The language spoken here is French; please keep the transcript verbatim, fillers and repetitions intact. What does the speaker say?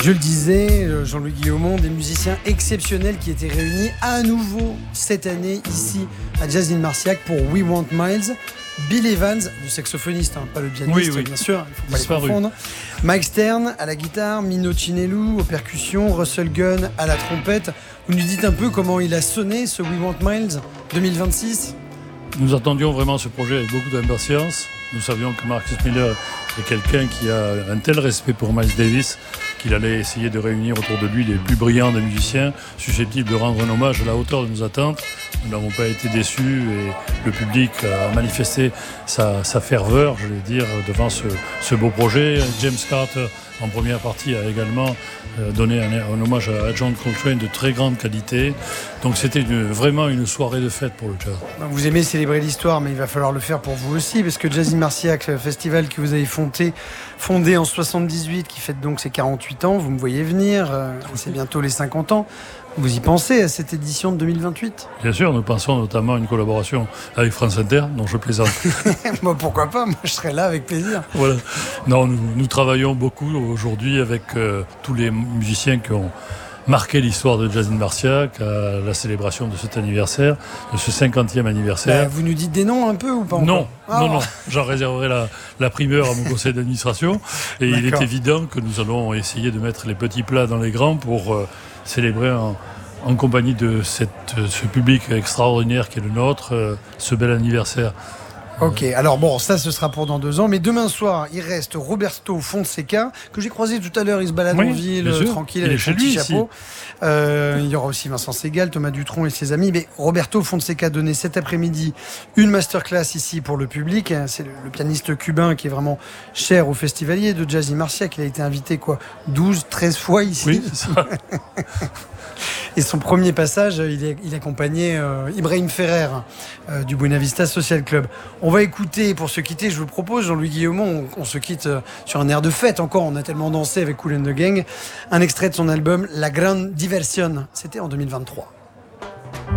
Je le disais, Jean-Louis Guillaumont, des musiciens exceptionnels qui étaient réunis à nouveau cette année ici à Jazz in Marciac pour We Want Miles. Bill Evans, le saxophoniste, hein, pas le pianiste, oui, oui. bien sûr, il ne faut pas les confondre. Mike Stern à la guitare, Mino Chinelou aux percussions, Russell Gunn à la trompette. Vous nous dites un peu comment il a sonné ce We Want Miles deux mille vingt-six ? Nous attendions vraiment ce projet avec beaucoup d'impatience. Nous savions que Marcus Miller est quelqu'un qui a un tel respect pour Miles Davis qu'il allait essayer de réunir autour de lui les plus brillants des musiciens susceptibles de rendre un hommage à la hauteur de nos attentes. Nous n'avons pas été déçus et le public a manifesté sa, sa ferveur, je vais dire, devant ce, ce beau projet. James Carter, en première partie, a également donné un, un hommage à John Coltrane de très grande qualité. Donc c'était une, vraiment une soirée de fête pour le jazz. Vous aimez célébrer l'histoire, mais il va falloir le faire pour vous aussi, parce que Jazz in Marciac, festival que vous avez fondé, fondé en soixante-dix-huit, qui fête donc ses quarante-huit ans, vous me voyez venir, c'est bientôt les cinquante ans. Vous y pensez à cette édition de deux mille vingt-huit ? Bien sûr, nous pensons notamment à une collaboration avec France Inter, dont je plaisante. Moi, pourquoi pas ? Moi, je serai là avec plaisir. Voilà. Non, nous, nous travaillons beaucoup aujourd'hui avec euh, tous les musiciens qui ont marqué l'histoire de Jazz in Marciac à la célébration de cet anniversaire, de ce cinquantième anniversaire. Bah, vous nous dites des noms un peu ou pas ? Non, ah. non, non. J'en réserverai la, la primeur à mon conseil d'administration. Et D'accord. Il est évident que nous allons essayer de mettre les petits plats dans les grands pour euh, célébrer en, en compagnie de cette, ce public extraordinaire qui est le nôtre, euh, ce bel anniversaire. Ok, alors bon, ça ce sera pour dans deux ans, mais demain soir, il reste Roberto Fonseca, que j'ai croisé tout à l'heure, il se balade oui, en ville, tranquille, avec son petit chapeau. Euh, il y aura aussi Vincent Segal, Thomas Dutronc et ses amis, mais Roberto Fonseca donnait cet après-midi une masterclass ici pour le public. C'est le, le pianiste cubain qui est vraiment cher aux festivaliers de Jazz in Marciac. Il a été invité quoi, douze, treize fois ici. Oui, c'est ça. Et son premier passage, il, est, il accompagnait euh, Ibrahim Ferrer euh, du Buena Vista Social Club. On va écouter, pour se quitter, je vous propose, Jean-Louis Guillaumont, on, on se quitte euh, sur un air de fête encore, on a tellement dansé avec Kool and the Gang, un extrait de son album La Grande Diversion, c'était en deux mille vingt-trois.